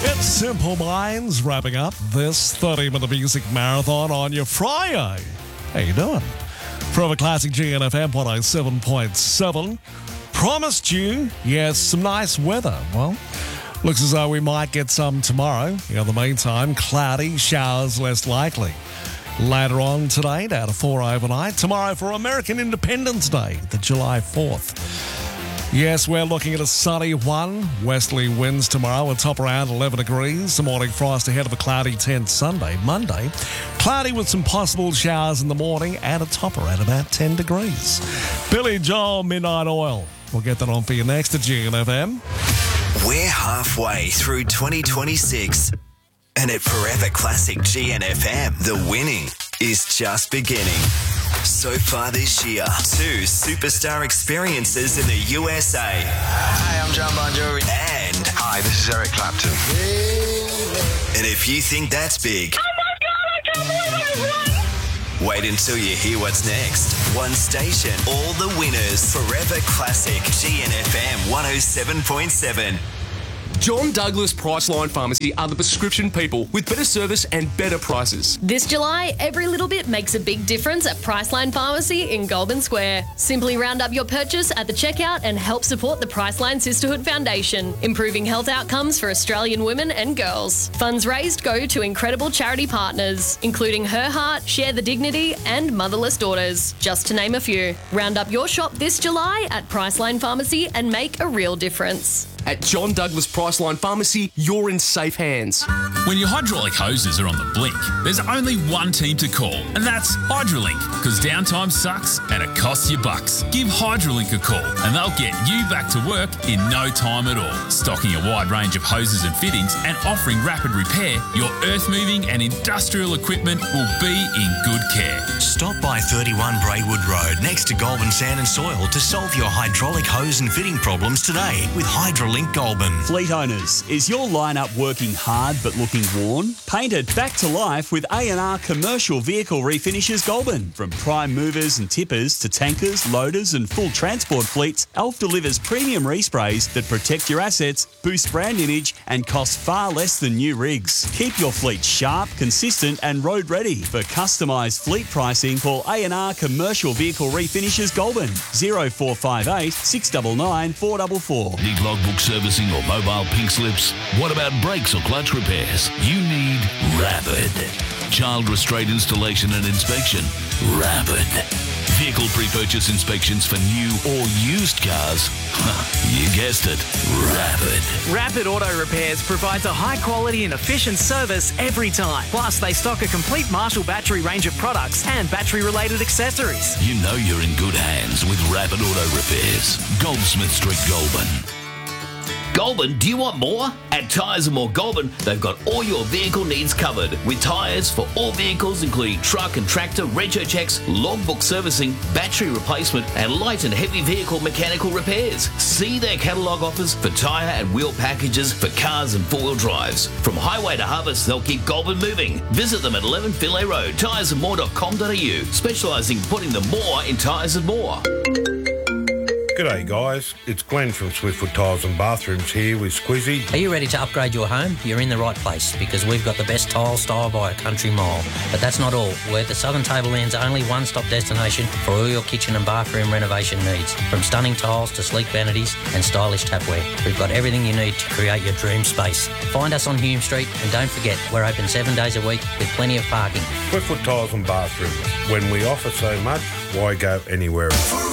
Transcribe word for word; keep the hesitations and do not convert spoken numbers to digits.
It's Simple Minds wrapping up this thirty-minute music marathon on your Friday. How you doing? Forever Classic G N F M one oh seven point seven. Promised you, yes, some nice weather. Well, looks as though we might get some tomorrow. In the meantime, cloudy, showers less likely. Later on today, down to four overnight. Tomorrow for American Independence Day, the July fourth. Yes, we're looking at a sunny one. Westerly winds tomorrow will top around eleven degrees. The morning frost ahead of a cloudy tenth Sunday. Monday, cloudy with some possible showers in the morning and a topper at about ten degrees. Billy Joel, Midnight Oil. We'll get that on for you next at G N F M. We're halfway through twenty twenty-six. And at Forever Classic G N F M, the winning is just beginning. So far this year, two superstar experiences in the U S A. Hi, I'm John Bon Jovi. And... Hi, this is Eric Clapton. And if you think that's big... Oh my God, I can't believe I won! Wait until you hear what's next. One station, all the winners. Forever Classic G N F M one oh seven point seven. John Douglas Priceline Pharmacy are the prescription people with better service and better prices. This July, every little bit makes a big difference at Priceline Pharmacy in Goulburn Square. Simply round up your purchase at the checkout and help support the Priceline Sisterhood Foundation, improving health outcomes for Australian women and girls. Funds raised go to incredible charity partners, including Her Heart, Share the Dignity and Motherless Daughters, just to name a few. Round up your shop this July at Priceline Pharmacy and make a real difference. At John Douglas Priceline Pharmacy, you're in safe hands. When your hydraulic hoses are on the blink, there's only one team to call, and that's Hydrolink, because downtime sucks and it costs you bucks. Give Hydrolink a call, and they'll get you back to work in no time at all. Stocking a wide range of hoses and fittings and offering rapid repair, your earth-moving and industrial equipment will be in good care. Stop by thirty-one Braywood Road next to Goulburn Sand and Soil to solve your hydraulic hose and fitting problems today with Hydrolink Goulburn. Fleet owners, is your lineup working hard but looking worn? Paint it back to life with A and R Commercial Vehicle Refinishes Goulburn. From prime movers and tippers to tankers, loaders and full transport fleets, Alf delivers premium resprays that protect your assets, boost brand image and cost far less than new rigs. Keep your fleet sharp, consistent and road ready. For customised fleet pricing, call A and R Commercial Vehicle Refinishes Goulburn zero four five eight, six nine nine, four four four. Need logbook servicing or mobile pink slips? What about brakes or clutch repairs? You need Rapid. Child restraint installation and inspection? Rapid. Vehicle pre-purchase inspections for new or used cars? You guessed it, Rapid. Rapid Auto Repairs provides a high quality and efficient service every time. Plus, they stock a complete Marshall battery range of products and battery-related accessories. You know you're in good hands with Rapid Auto Repairs. Goldsmith Street, Goulburn. Goulburn, do you want more? At Tyres and More Goulburn, they've got all your vehicle needs covered with tyres for all vehicles including truck and tractor, rego checks, logbook servicing, battery replacement and light and heavy vehicle mechanical repairs. See their catalogue offers for tyre and wheel packages for cars and four-wheel drives. From highway to harvest, they'll keep Goulburn moving. Visit them at eleven Fillet Road, tyres and more dot com dot a u, specialising in putting the more in tyres and more. G'day guys, it's Glenn from Swiftfoot Tiles and Bathrooms here with Squizzy. Are you ready to upgrade your home? You're in the right place because we've got the best tile style by a country mile. But that's not all. We're the Southern Tableland's only one-stop destination for all your kitchen and bathroom renovation needs. From stunning tiles to sleek vanities and stylish tapware, we've got everything you need to create your dream space. Find us on Hume Street and don't forget, we're open seven days a week with plenty of parking. Swiftfoot Tiles and Bathrooms. When we offer so much, why go anywhere else?